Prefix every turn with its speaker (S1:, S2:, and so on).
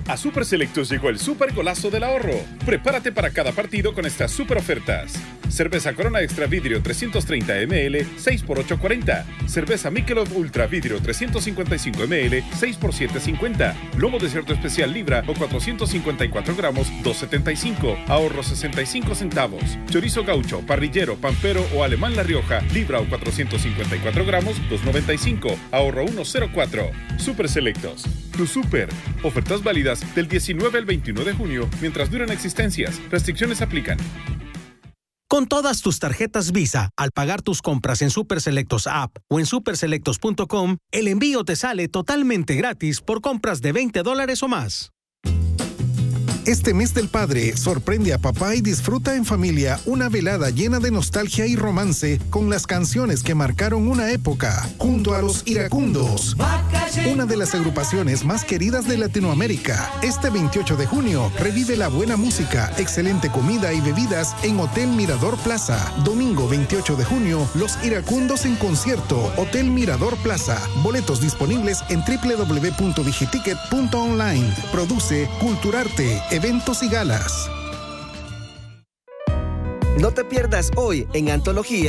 S1: A Super Selectos llegó el super golazo del ahorro. Prepárate para cada partido con estas super ofertas. Cerveza Corona Extra Vidrio 330 ml, 6 por 8.40. Cerveza Michelob Ultra Vidrio 355 ml, 6 por 7.50. Lomo Desierto Especial Libra o 454 gramos, 2.75. Ahorro 65 centavos. Chorizo Gaucho, Parrillero, Pampero o Alemán La Rioja, Libra o 454 gramos, 2.95. Ahorro 1.04. Super Selectos. Tu super. Ofertas válidas del 19 al 21 de junio mientras duran existencias. Restricciones aplican.
S2: Con todas tus tarjetas Visa, al pagar tus compras en Super Selectos App o en superselectos.com, el envío te sale totalmente gratis por compras de $20 o más.
S3: Este mes del padre, sorprende a papá y disfruta en familia una velada llena de nostalgia y romance con las canciones que marcaron una época, junto a los Iracundos, una de las agrupaciones más queridas de Latinoamérica. Este 28 de junio, revive la buena música, excelente comida y bebidas en Hotel Mirador Plaza. Domingo 28 de junio, los Iracundos en concierto, Hotel Mirador Plaza. Boletos disponibles en www.digiticket.online. Produce Culturarte, eventos y galas.
S4: No te pierdas hoy en Antología